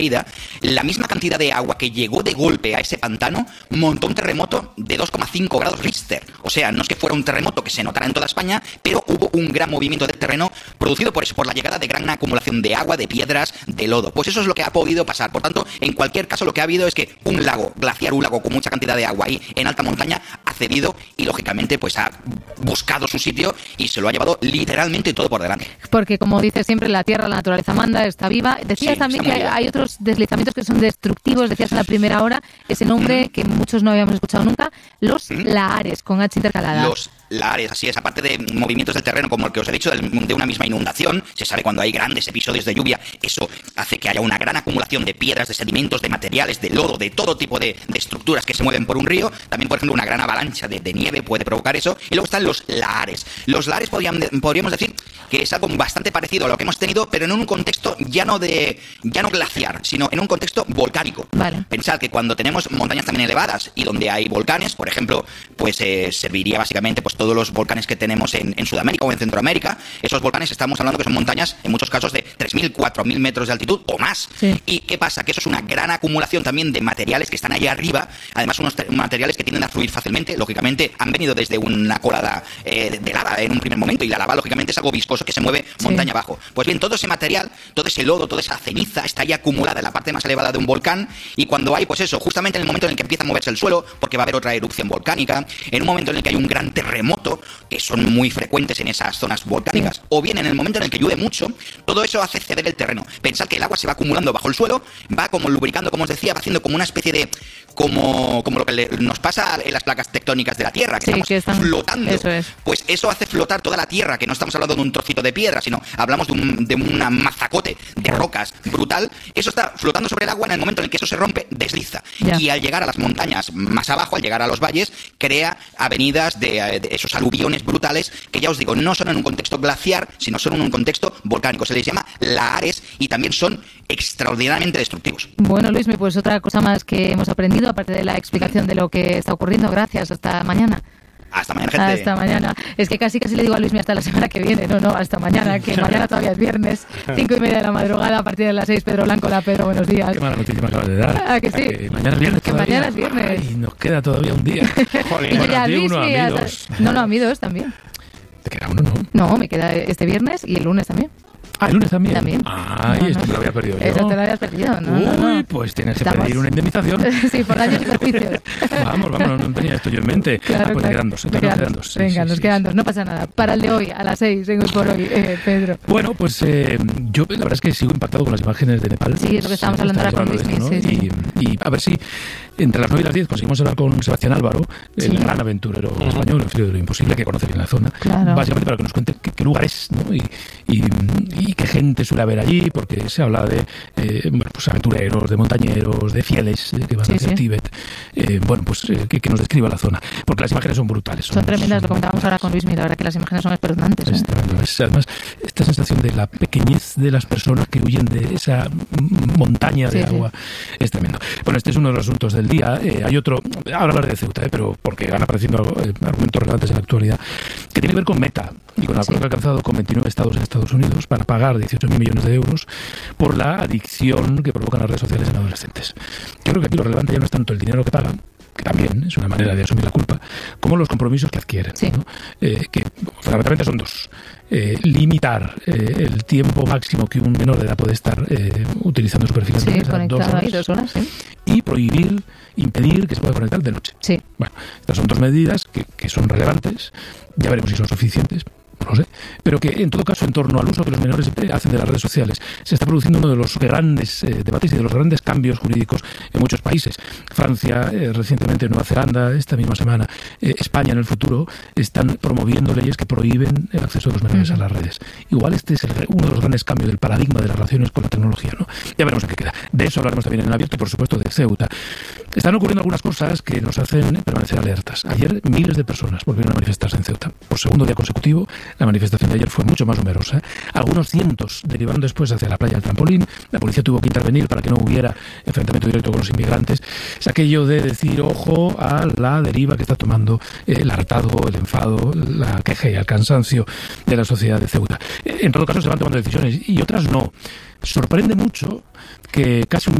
caída, la misma cantidad de agua que llegó de golpe a ese pantano montó un terremoto de 2,5 grados Richter. O sea, no es que fuera un terremoto que se notara en toda España, pero hubo un gran movimiento del terreno producido por eso, por la llegada de gran acumulación de agua, de piedras, de lodo. Pues eso es lo que ha podido pasar. Por tanto, en cualquier caso, lo que ha habido es que un lago glaciar, un lago con mucha cantidad de agua ahí en alta montaña, ha cedido y, lógicamente, pues ha buscado su sitio y se lo ha llevado literalmente todo por delante. Porque, como dices siempre, la tierra, la naturaleza manda, está viva. Decías también que hay otros deslizamientos que son destructivos. Decías en la primera hora ese nombre que muchos no habíamos escuchado nunca, los lahares, con H intercalada. Los lahares, así es, aparte de movimientos del terreno como el que os he dicho, de una misma inundación, se sabe cuando hay grandes episodios de lluvia, eso hace que haya una gran acumulación de piedras, de sedimentos, de materiales, de lodo, de todo tipo de estructuras que se mueven por un río. También, por ejemplo, una gran avalancha de nieve puede provocar eso. Y luego están los lahares. Los lahares podríamos decir que es algo bastante parecido a lo que hemos tenido, pero en un contexto ya no glaciar, sino en un contexto volcánico. Vale. Pensad que cuando tenemos montañas también elevadas y donde hay volcanes, por ejemplo, pues serviría básicamente pues todos los volcanes que tenemos en Sudamérica o en Centroamérica. Esos volcanes estamos hablando que son montañas en muchos casos de 3.000, 4.000 metros de altitud o más. Sí. ¿Y qué pasa? Que eso es una gran acumulación también de materiales que están allá arriba, además unos materiales que tienden a fluir fácilmente. Lógicamente han venido desde una colada de lava en un primer momento, y la lava lógicamente es algo viscoso que se mueve montaña abajo. Pues bien, todo ese material, todo ese lodo, toda esa ceniza está ahí acumulada en la parte más elevada de un volcán, y cuando hay, pues eso, justamente en el momento en el que empieza a moverse el suelo, porque va a haber otra erupción volcánica, en un momento en el que hay un gran terremoto, que son muy frecuentes en esas zonas volcánicas, o bien en el momento en el que llueve mucho, todo eso hace ceder el terreno. Pensad que el agua se va acumulando bajo el suelo, va como lubricando, como os decía, va haciendo como una especie de como lo que nos pasa en las placas tectónicas de la Tierra, que están flotando. Eso es. Pues eso hace flotar toda la Tierra, que no estamos hablando de un trocito de piedra, sino hablamos de una mazacote de rocas brutal. Eso está flotando sobre el agua. En el momento en el que eso se rompe, desliza. Ya. Y al llegar a las montañas más abajo, al llegar a los valles, crea avenidas de esos aluviones brutales, que ya os digo, no son en un contexto glaciar, sino son en un contexto volcánico. Se les llama lahares y también son extraordinariamente destructivos. Bueno, Luismi, pues otra cosa más que hemos aprendido, aparte de la explicación de lo que está ocurriendo. Gracias, hasta mañana. Hasta mañana, gente. Hasta mañana. Es que casi le digo a Luismi hasta la semana que viene. No, hasta mañana, que mañana todavía es viernes, 5:30 de la madrugada, a partir de las 6. Pedro Blanco. Hola, Pedro, buenos días. Qué mala noticia me acabas de dar. Ah, que sí. Que mañana es viernes. Que mañana es viernes. Y nos queda todavía un día. Jolín. Y ya, Luismi, no, a mí 2 también. ¿Te queda uno, no? No, me queda este viernes y el lunes también. Ah, el lunes también. Ay, esto me lo había perdido yo. Esto te lo habías perdido, no. Pues tienes que pedir una indemnización. Sí, por daños y perjuicios. Vamos, no tenía esto yo en mente. Claro, pues claro. quedan dos. Venga, nos quedan 2, no pasa nada. Para el de hoy, a las 6, en Hoy por Hoy, Pedro. Bueno, pues yo la verdad es que sigo impactado con las imágenes de Nepal. Sí, es lo que estábamos hablando ahora con Luismi, ¿no? Sí. Y a ver si entre las 9 y las 10 conseguimos hablar con Sebastián Álvaro, el gran aventurero español, el frío de lo imposible, que conoce bien la zona. Claro. Básicamente para que nos cuente qué lugar es, ¿no? Y qué gente suele haber allí, porque se habla de pues aventureros, de montañeros, de fieles que van hacia Tíbet. Que nos describa la zona, porque las imágenes son brutales. Son tremendas, lo comentábamos ahora con Luismi, la verdad que las imágenes son espeluznantes. Es tremendo. Además, esta sensación de la pequeñez de las personas que huyen de esa montaña de agua es tremendo. Bueno, este es uno de los asuntos del día. Hay otro, ahora hablaré de Ceuta, pero porque van apareciendo argumentos relevantes en la actualidad, que tiene que ver con Meta y con el acuerdo que ha alcanzado con 29 estados en Estados Unidos para pagar 18.000 millones de euros por la adicción que provocan las redes sociales en adolescentes. Yo creo que aquí lo relevante ya no es tanto el dinero que pagan, que también es una manera de asumir la culpa, como los compromisos que adquieren, ¿no? Que fundamentalmente son 2. Limitar el tiempo máximo que un menor de edad puede estar utilizando su perfil en redes, 2 horas, y impedir que se pueda conectar de noche. Bueno, estas son 2 medidas que son relevantes, ya veremos si son suficientes. No sé, pero que en todo caso, en torno al uso que los menores hacen de las redes sociales, se está produciendo uno de los grandes debates y de los grandes cambios jurídicos en muchos países. Francia, recientemente Nueva Zelanda, esta misma semana, España en el futuro, están promoviendo leyes que prohíben el acceso de los menores a las redes. Igual este es uno de los grandes cambios del paradigma de las relaciones con la tecnología, ¿no? Ya veremos en qué queda. De eso hablaremos también en el abierto y, por supuesto, de Ceuta. Están ocurriendo algunas cosas que nos hacen permanecer alertas. Ayer miles de personas volvieron a manifestarse en Ceuta. Por segundo día consecutivo, la manifestación de ayer fue mucho más numerosa. Algunos cientos derivaron después hacia la playa del Trampolín. La policía tuvo que intervenir para que no hubiera enfrentamiento directo con los inmigrantes. Es aquello de decir ojo a la deriva que está tomando el hartazgo, el enfado, la queja y el cansancio de la sociedad de Ceuta. En todo caso, se van tomando decisiones y otras no. Sorprende mucho que casi un